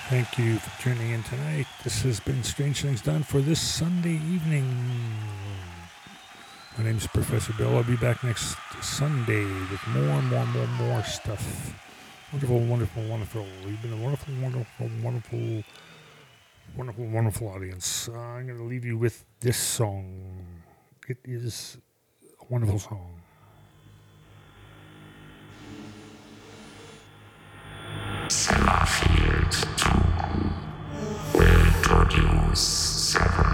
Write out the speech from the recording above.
Thank you for tuning in tonight. This has been Strange Things Done for this Sunday evening. My name is Professor Bill. I'll be back next Sunday with more stuff. Wonderful, wonderful, wonderful. You've been a wonderful, wonderful, wonderful, wonderful, wonderful audience. I'm going to leave you with this song. It is a wonderful song.